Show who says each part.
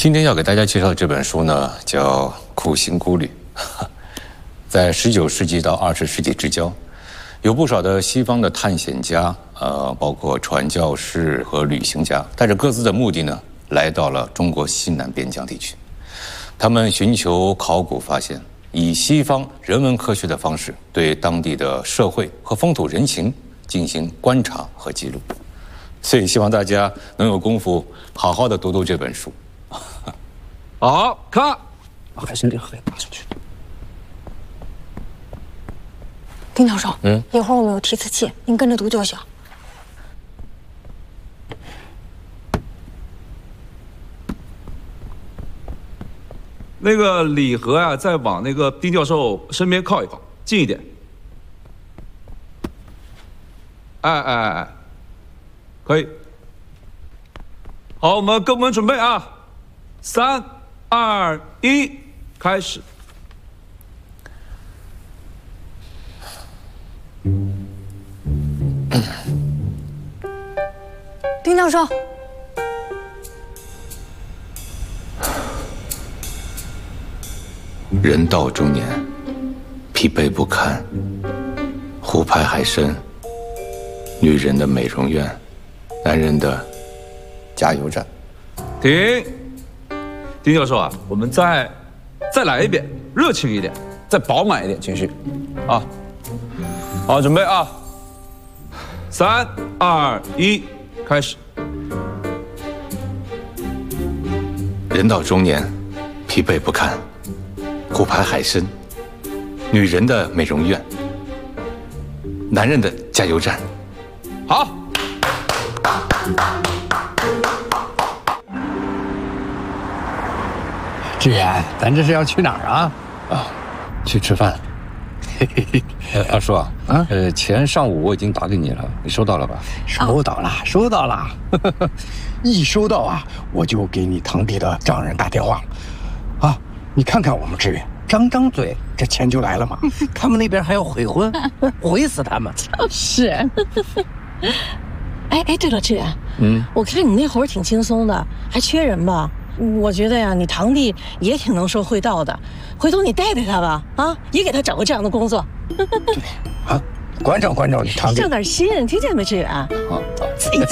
Speaker 1: 今天要给大家介绍的这本书呢，叫《苦行孤旅》。在19世纪到20世纪之交，有不少的西方的探险家，包括传教士和旅行家，带着各自的目的呢，来到了中国西南边疆地区。他们寻求考古发现，以西方人文科学的方式，对当地的社会和风土人情进行观察和记录。所以希望大家能有功夫好好的读读这本书。
Speaker 2: 好看，还是脸黑拿上去。
Speaker 3: 丁教授，一会儿我们有提词器，您跟着读就行。
Speaker 2: 那个礼盒啊，再往那个丁教授身边靠一靠，近一点。哎，可以。好，我们各部门准备啊，3、2、1，开始。
Speaker 3: 丁教授，
Speaker 1: 人到中年，疲惫不堪，湖畔海参，女人的美容院，男人的加油站。
Speaker 2: 停，丁教授啊，我们再来一遍，热情一点，再饱满一点情绪，啊，好，准备啊，3、2、1，开始。
Speaker 1: 人到中年，疲惫不堪，湖畔海参，女人的美容院，男人的加油站。
Speaker 2: 好。
Speaker 4: 志远，咱这是要去哪儿啊？
Speaker 1: 啊，去吃饭。二叔啊，钱上午我已经打给你了，你收到了吧？
Speaker 4: 收到了，收到了。一收到啊，我就给你堂弟的丈人打电话了。啊，你看看我们志远，张嘴这钱就来了嘛。他们那边还要悔婚，悔死他们。
Speaker 5: 是。哎，对了，志远，我看你那会儿挺轻松的，还缺人吧？我觉得呀，你堂弟也挺能说会道的，回头你带他吧，啊，也给他找个这样的工作。
Speaker 4: 对，啊，关照关照你堂弟，
Speaker 5: 上点心，听见没，志远？
Speaker 1: 好，走。